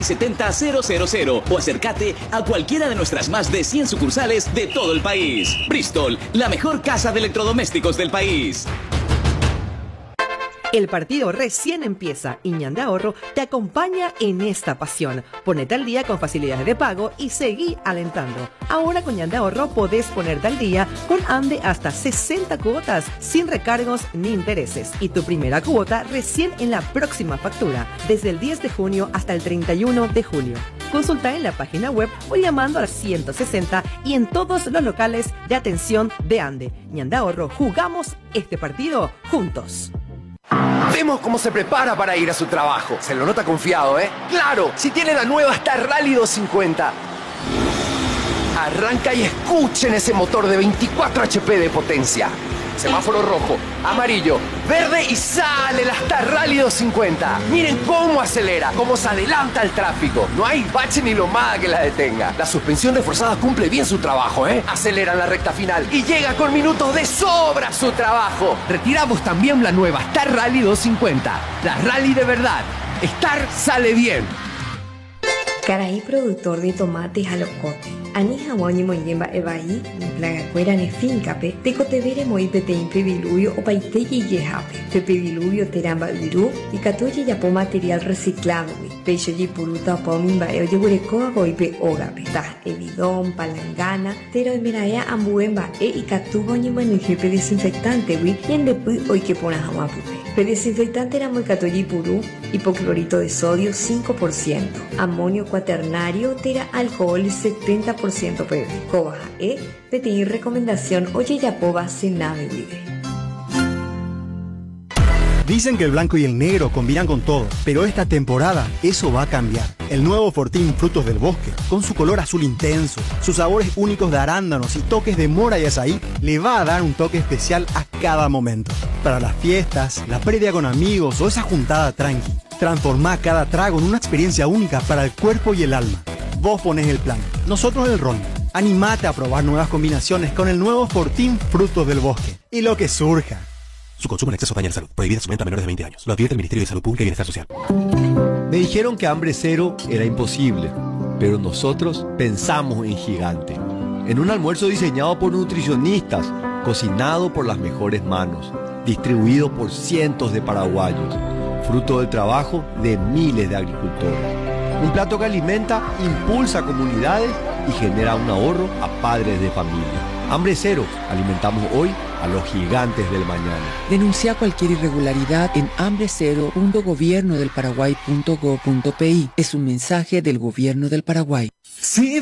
70000 o acércate a cualquiera de nuestras más de 100 sucursales de todo el país. Bristol, la mejor casa de electrodomésticos del país. El partido recién empieza y Ñan de Ahorro te acompaña en esta pasión. Ponete al día con facilidades de pago y seguí alentando. Ahora con Ñan de Ahorro podés ponerte al día con Ande hasta 60 cuotas sin recargos ni intereses. Y tu primera cuota recién en la próxima factura, desde el 10 de junio hasta el 31 de julio. Consulta en la página web o llamando al 160 y en todos los locales de atención de Ande. Ñan de Ahorro, jugamos este partido juntos. Vemos cómo se prepara para ir a su trabajo. Se lo nota confiado, ¿eh? ¡Claro! Si tiene la nueva Star Rally 250. Arranca y escuchen ese motor de 24 HP de potencia. Semáforo rojo, amarillo, verde y sale la Star Rally 250. Miren cómo acelera, cómo se adelanta el tráfico. No hay bache ni lomada que la detenga. La suspensión reforzada cumple bien su trabajo, ¿eh? Acelera en la recta final y llega con minutos de sobra a su trabajo. Retiramos también la nueva Star Rally 250. La Rally de verdad. Star sale bien. Caraí productor de tomates a locote. Ani hawani moyemba ebai, plaga cuera ne fincape, tecotevere moi pete impediluvio o paiteki yehape. Pepe diluvio teramba viru y catoye yapo material reciclado. Pecho y puruta pomimba eoyegurecoa goipe ogape. Ta evidón, palangana, tero emeraea ambuemba y catubo ni manujepe desinfectante wi y en depuy hoy que pona hamapupe. El desinfectante era muy catoyi purú, hipoclorito de sodio 5%, amonio cuaternario, tera alcohol 70% PV. Cobaja PTI recomendación oye yapoba sin nave vive. Dicen que el blanco y el negro combinan con todo, pero esta temporada eso va a cambiar. El nuevo Fortín Frutos del Bosque, con su color azul intenso, sus sabores únicos de arándanos y toques de mora y azaí, le va a dar un toque especial a cada momento. Para las fiestas, la previa con amigos o esa juntada tranqui, transformá cada trago en una experiencia única para el cuerpo y el alma. Vos ponés el plan, nosotros el ron. Animate a probar nuevas combinaciones con el nuevo Fortín Frutos del Bosque. Y lo que surja. Su consumo en exceso daña la salud. Prohibida su venta a menores de 20 años. Lo advierte el Ministerio de Salud Pública y Bienestar Social. Me dijeron que hambre cero era imposible, pero nosotros pensamos en gigante. En un almuerzo diseñado por nutricionistas, cocinado por las mejores manos, distribuido por cientos de paraguayos, fruto del trabajo de miles de agricultores. Un plato que alimenta, impulsa comunidades y genera un ahorro a padres de familia. Hambre cero, alimentamos hoy a los gigantes del mañana. Denuncia cualquier irregularidad en hambrecero.gobiernodelparaguay.go.pi. Es un mensaje del Gobierno del Paraguay. Sí.